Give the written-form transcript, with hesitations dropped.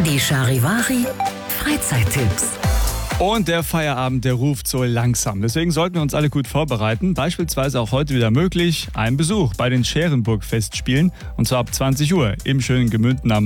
Die Charivari Freizeittipps. Und der Feierabend, der ruft so langsam. Deswegen sollten wir uns alle gut vorbereiten. Beispielsweise auch heute wieder möglich ein Besuch bei den Scherenburg-Festspielen. Und zwar ab 20 Uhr im schönen Gemünden am